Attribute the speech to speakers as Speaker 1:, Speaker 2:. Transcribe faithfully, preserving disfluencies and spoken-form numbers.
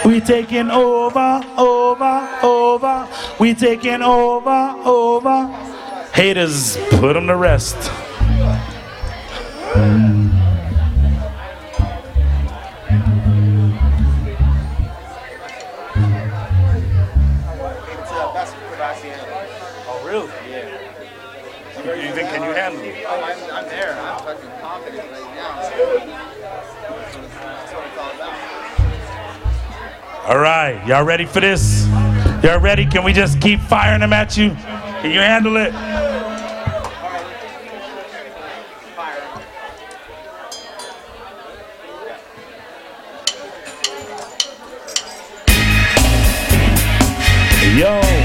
Speaker 1: We taking over, over, over. We taking over, over. Haters, put them to rest.
Speaker 2: Oh, really? Yeah. You, you think, can you handle it?
Speaker 3: Oh, I'm, I'm there. I'm fucking confident right now. That's what it's all about.
Speaker 1: All right, y'all ready for this? Y'all ready? Can we just keep firing them at you? Can you handle it? Yo.